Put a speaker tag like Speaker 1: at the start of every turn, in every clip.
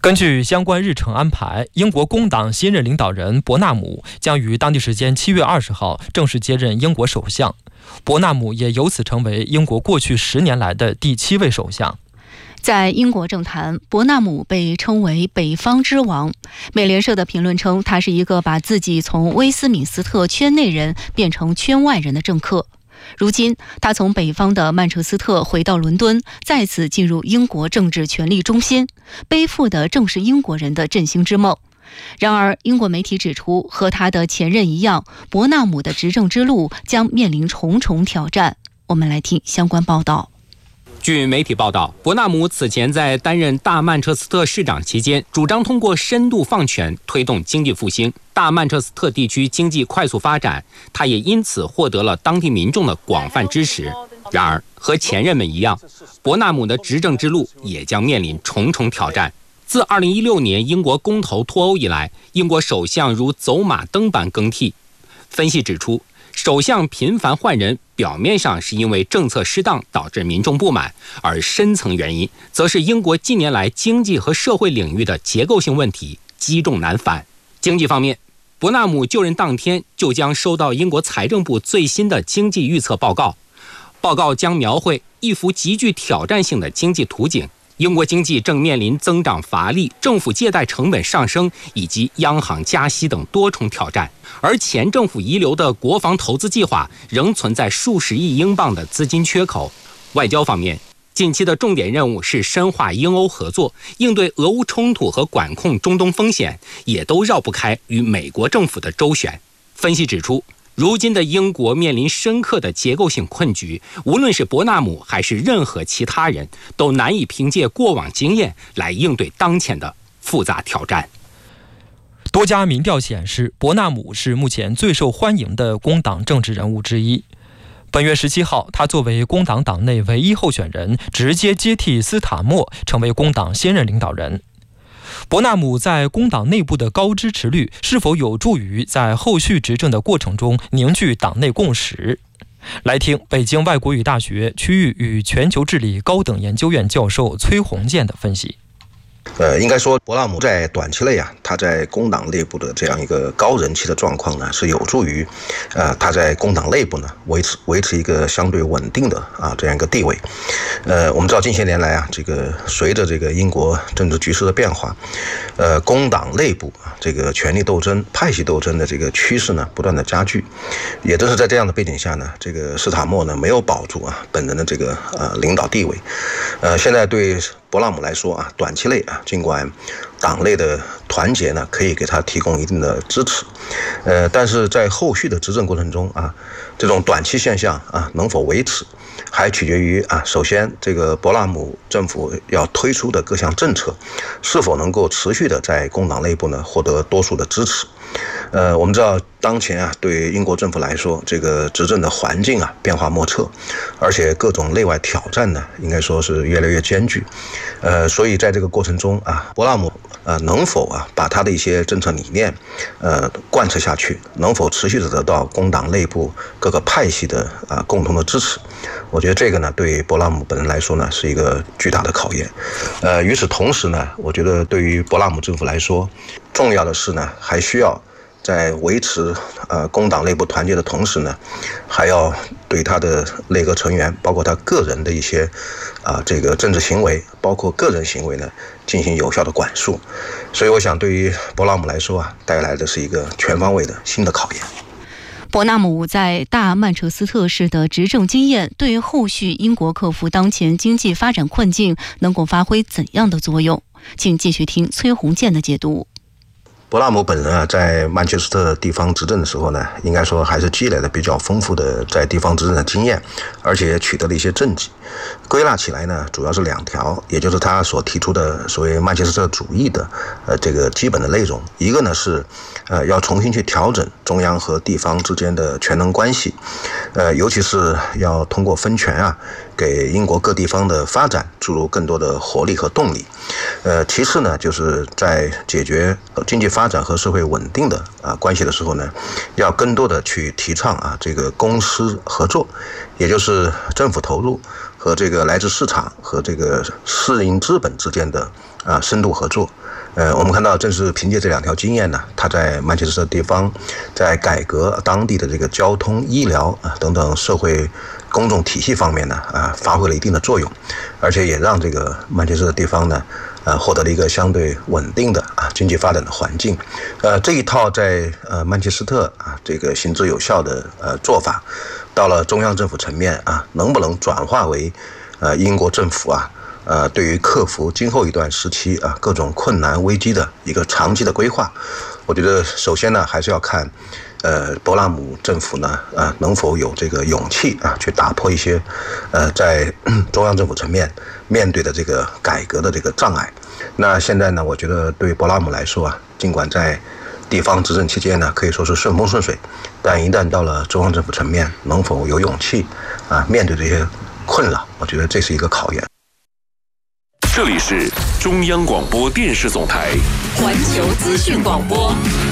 Speaker 1: 根据相关日程安排，英国工党新任领导人伯纳姆将于当地时间7月20号正式接任英国首相。伯纳姆也由此成为英国过去10年来的第7位首相。
Speaker 2: 在英国政坛，伯纳姆被称为北方之王。美联社的评论称，他是一个把自己从威斯敏斯特圈内人变成圈外人的政客。如今，他从北方的曼彻斯特回到伦敦，再次进入英国政治权力中心，背负的正是英国人的振兴之梦。然而，英国媒体指出，和他的前任一样，伯纳姆的执政之路将面临重重挑战。我们来听相关报道。
Speaker 3: 据媒体报道，伯纳姆此前在担任大曼彻斯特市长期间，主张通过深度放权推动经济复兴，大曼彻斯特地区经济快速发展，他也因此获得了当地民众的广泛支持。然而，和前任们一样，伯纳姆的执政之路也将面临重重挑战。自2016年英国公投脱欧以来，英国首相如走马灯般更替。分析指出，首相频繁换人，表面上是因为政策失当导致民众不满，而深层原因则是英国近年来经济和社会领域的结构性问题积重难返。经济方面，伯纳姆就任当天就将收到英国财政部最新的经济预测报告，报告将描绘一幅极具挑战性的经济图景。英国经济正面临增长乏力、政府借贷成本上升以及央行加息等多重挑战，而前政府遗留的国防投资计划仍存在数十亿英镑的资金缺口。外交方面，近期的重点任务是深化英欧合作，应对俄乌冲突和管控中东风险，也都绕不开与美国政府的周旋。分析指出，如今的英国面临深刻的结构性困局，无论是伯纳姆还是任何其他人，都难以凭借过往经验来应对当前的复杂挑战。
Speaker 1: 多家民调显示，伯纳姆是目前最受欢迎的工党政治人物之一。本月17号，他作为工党党内唯一候选人，直接接替斯塔默，成为工党现任领导人。伯纳姆在工党内部的高支持率是否有助于在后续执政的过程中凝聚党内共识？来听北京外国语大学区域与全球治理高等研究院教授崔洪建的分析。
Speaker 4: 应该说，伯纳姆在短期内他在工党内部的这样一个高人气的状况呢，是有助于，他在工党内部呢维持一个相对稳定的这样一个地位。我们知道近些年来这个随着这个英国政治局势的变化，工党内部这个权力斗争、派系斗争的这个趋势呢不断的加剧。也正是在这样的背景下呢，这个斯塔默呢没有保住本人的这个领导地位。现在对伯纳姆来说短期内尽管党内的团结呢可以给他提供一定的支持，但是在后续的执政过程中这种短期现象能否维持，还取决于首先这个伯纳姆政府要推出的各项政策是否能够持续的在工党内部呢获得多数的支持。我们知道当前对英国政府来说，这个执政的环境变化莫测，而且各种内外挑战呢应该说是越来越艰巨。所以在这个过程中伯纳姆能否把他的一些政策理念贯彻下去，能否持续的得到工党内部各个派系的共同的支持，我觉得这个呢对伯纳姆本人来说呢是一个巨大的考验。与此同时呢，我觉得对于伯纳姆政府来说，重要的是呢还需要在维持工党内部团结的同时呢，还要对他的内阁成员，包括他个人的一些这个政治行为，包括个人行为呢，进行有效的管束。所以我想，对于伯纳姆来说带来的是一个全方位的新的考验。
Speaker 2: 伯纳姆在大曼彻斯特市的执政经验，对于后续英国克服当前经济发展困境能够发挥怎样的作用？请继续听崔洪建的解读。
Speaker 4: 伯纳姆本人在曼彻斯特地方执政的时候呢，应该说还是积累了比较丰富的在地方执政的经验，而且也取得了一些政绩。归纳起来呢，主要是2条，也就是他所提出的所谓曼彻斯特主义的这个基本的内容。一个呢是要重新去调整中央和地方之间的权能关系，尤其是要通过分权给英国各地方的发展注入更多的活力和动力。其次呢，就是在解决经济发展和社会稳定的关系的时候呢，要更多的去提倡这个公私合作，也就是政府投入和这个来自市场和这个私营资本之间的深度合作。我们看到，正是凭借这2条经验呢，他在曼彻斯特地方在改革当地的这个交通、医疗等等社会公众体系方面呢，发挥了一定的作用，而且也让这个曼彻斯特地方呢，获得了一个相对稳定的经济发展的环境。这一套在曼彻斯特这个行之有效的做法，到了中央政府层面能不能转化为英国政府对于克服今后一段时期各种困难危机的一个长期的规划？我觉得首先呢，还是要看伯纳姆政府呢能否有这个勇气去打破一些在中央政府层面面对的这个改革的这个障碍。那现在呢，我觉得对伯纳姆来说尽管在地方执政期间呢可以说是顺风顺水，但一旦到了中央政府层面，能否有勇气面对这些困扰，我觉得这是一个考验。
Speaker 5: 这里是中央广播电视总台
Speaker 6: 环球资讯广播。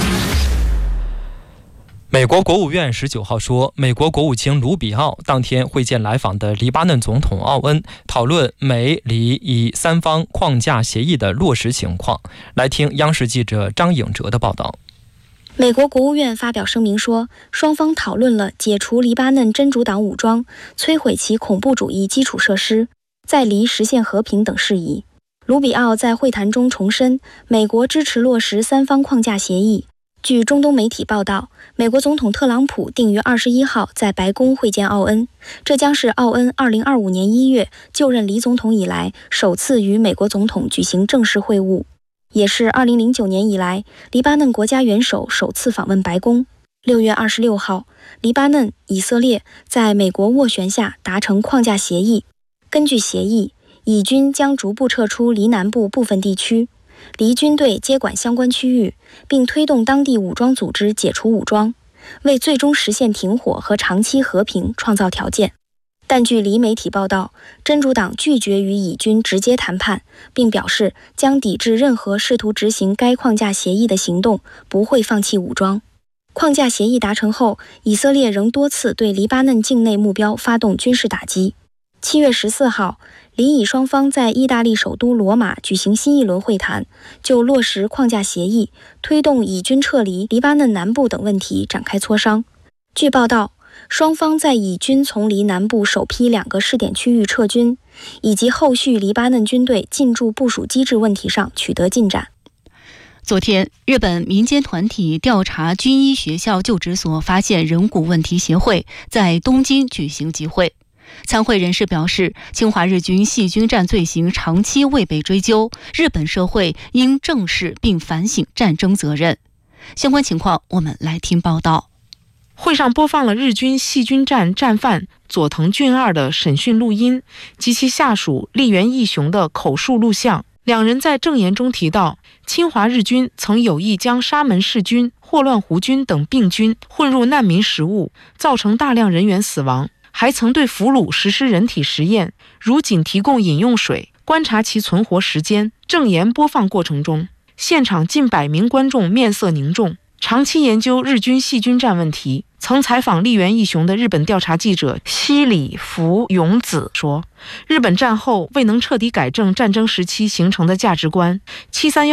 Speaker 1: 美国国务院19号说，美国国务卿卢比奥当天会见来访的黎巴嫩总统奥恩，讨论美黎以3方框架协议的落实情况。来听央视记者张颖哲的报道。
Speaker 7: 美国国务院发表声明说，双方讨论了解除黎巴嫩真主党武装、摧毁其恐怖主义基础设施、在黎实现和平等事宜。卢比奥在会谈中重申，美国支持落实3方框架协议。据中东媒体报道，美国总统特朗普定于21号在白宫会见奥恩，这将是奥恩2025年1月就任黎总统以来首次与美国总统举行正式会晤，也是2009年以来黎巴嫩国家元首首次访问白宫。6月26号，黎巴嫩、以色列在美国斡旋下达成框架协议。根据协议，以军将逐步撤出黎南部部分地区，黎军队接管相关区域，并推动当地武装组织解除武装，为最终实现停火和长期和平创造条件。但据黎媒体报道，真主党拒绝与以军直接谈判，并表示将抵制任何试图执行该框架协议的行动，不会放弃武装。框架协议达成后，以色列仍多次对黎巴嫩境内目标发动军事打击。7月14号，黎以双方在意大利首都罗马举行新一轮会谈，就落实框架协议、推动以军撤离黎巴嫩南部等问题展开磋商。据报道，双方在以军从黎南部首批2个试点区域撤军，以及后续黎巴嫩军队进驻部署机制问题上取得进展。
Speaker 2: 昨天，日本民间团体调查军医学校就职所发现人骨问题协会在东京举行集会。参会人士表示，侵华日军细菌战罪行长期未被追究，日本社会应正视并反省战争责任。相关情况，我们来听报道。
Speaker 8: 会上播放了日军细菌战战犯佐藤俊二的审讯录音及其下属立原义雄的口述录像。2人在证言中提到，侵华日军曾有意将沙门氏菌、霍乱弧菌等病菌混入难民食物，造成大量人员死亡，还曾对俘虏实施人体实验，如仅提供饮用水，观察其存活时间。证言播放过程中，现场近100名观众面色凝重。长期研究日军细菌战问题，曾采访立原义雄的日本调查记者西里福永子说，日本战后未能彻底改正战争时期形成的价值观，731